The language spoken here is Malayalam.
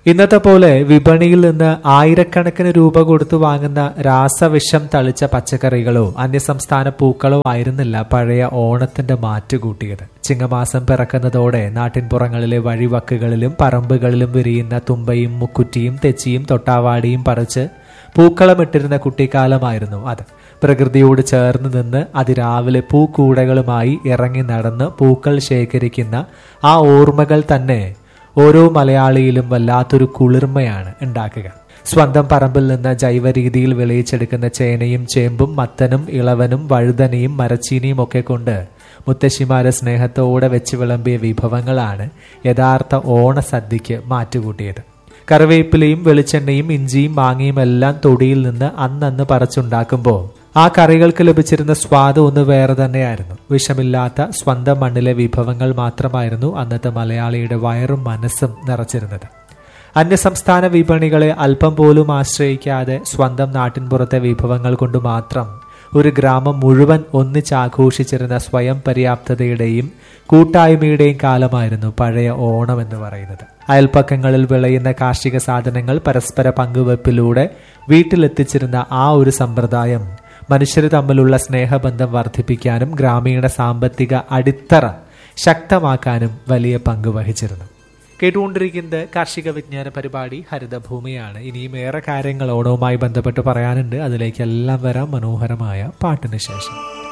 ഇന്നത്തെ പോലെ വിപണിയിൽ നിന്ന് ആയിരക്കണക്കിന് രൂപ കൊടുത്തു വാങ്ങുന്ന രാസവിഷം തളിച്ച പച്ചക്കറികളോ അന്യസംസ്ഥാന പൂക്കളോ ആയിരുന്നില്ല പഴയ ഓണത്തിന്റെ മാറ്റുകൂട്ടിയത്. ചിങ്ങമാസം പിറക്കുന്നതോടെ നാട്ടിൻപുറങ്ങളിലെ വഴിവക്കുകളിലും പറമ്പുകളിലും വിരിയുന്ന തുമ്പയും മുക്കുറ്റിയും തെച്ചിയും തൊട്ടാവാടിയും പറിച്ച് പൂക്കളമിട്ടിരുന്ന കുട്ടിക്കാലമായിരുന്നു അത്. പ്രകൃതിയോട് ചേർന്ന് നിന്ന് അതിരാവിലെ പൂക്കൂടകളുമായി ഇറങ്ങി നടന്ന് പൂക്കൾ ശേഖരിക്കുന്ന ആ ഓർമ്മകൾ തന്നെ ഓരോ മലയാളിയിലും വല്ലാത്തൊരു കുളിർമയാണ് ഉണ്ടാക്കുക. സ്വന്തം പറമ്പിൽ നിന്ന് ജൈവ രീതിയിൽ വിളയിച്ചെടുക്കുന്ന ചേനയും ചേമ്പും മത്തനും ഇളവനും വഴുതനയും മരച്ചീനിയും ഒക്കെ കൊണ്ട് മുത്തശ്ശിമാരെ സ്നേഹത്തോടെ വെച്ച് വിളമ്പിയ വിഭവങ്ങളാണ് യഥാർത്ഥ ഓണസദ്യക്ക് മാറ്റുകൂട്ടിയത്. കറിവേപ്പിലയും വെളിച്ചെണ്ണയും ഇഞ്ചിയും മാങ്ങയും എല്ലാം തൊടിയിൽ നിന്ന് അന്നന്ന് പറിച്ചുണ്ടാക്കുമ്പോൾ ആ കറികൾക്ക് ലഭിച്ചിരുന്ന സ്വാദ് ഒന്ന് വേറെ തന്നെയായിരുന്നു. വിഷമില്ലാത്ത സ്വന്തം മണ്ണിലെ വിഭവങ്ങൾ മാത്രമായിരുന്നു അന്നത്തെ മലയാളിയുടെ വയറും മനസ്സും നിറച്ചിരുന്നത്. അന്യസംസ്ഥാന വിപണികളെ അല്പം പോലും ആശ്രയിക്കാതെ സ്വന്തം നാട്ടിൻപുറത്തെ വിഭവങ്ങൾ കൊണ്ട് മാത്രം ഒരു ഗ്രാമം മുഴുവൻ ഒന്നിച്ചാഘോഷിച്ചിരുന്ന സ്വയം പര്യാപ്തതയുടെയും കൂട്ടായ്മയുടെയും കാലമായിരുന്നു പഴയ ഓണം എന്ന് പറയുന്നത്. അയൽപ്പക്കങ്ങളിൽ വിളയുന്ന കാർഷിക സാധനങ്ങൾ പരസ്പര പങ്കുവെപ്പിലൂടെ വീട്ടിലെത്തിച്ചിരുന്ന ആ ഒരു സമ്പ്രദായം മനുഷ്യർ തമ്മിലുള്ള സ്നേഹബന്ധം വർദ്ധിപ്പിക്കാനും ഗ്രാമീണ സാമ്പത്തിക അടിത്തറ ശക്തമാക്കാനും വലിയ പങ്ക് വഹിച്ചിരുന്നു. കേട്ടുകൊണ്ടിരിക്കുന്നത് കാർഷിക വിജ്ഞാന പരിപാടി ഹരിതഭൂമിയാണ്. ഇനിയും ഏറെ കാര്യങ്ങൾ ഓണവുമായി ബന്ധപ്പെട്ട് പറയാനുണ്ട്. അതിലേക്കെല്ലാം വരാം മനോഹരമായ പാട്ടിന് ശേഷം.